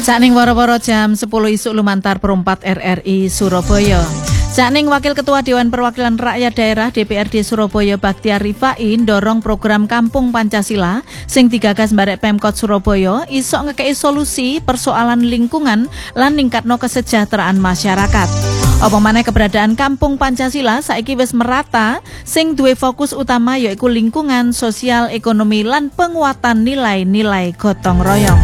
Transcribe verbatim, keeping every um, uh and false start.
Sakning woro-woro jam sepuluh isuk lumantar perempat R R I Surabaya. Sakning Wakil Ketua Dewan Perwakilan Rakyat Daerah D P R D Surabaya Baktiar Rifai ndorong program Kampung Pancasila sing digagas barek Pemkot Surabaya isok ngekei solusi persoalan lingkungan lan ningkatno kesejahteraan masyarakat. Apa maneh keberadaan Kampung Pancasila saiki wis merata sing duwe fokus utama yaiku lingkungan, sosial, ekonomi lan penguatan nilai-nilai gotong royong.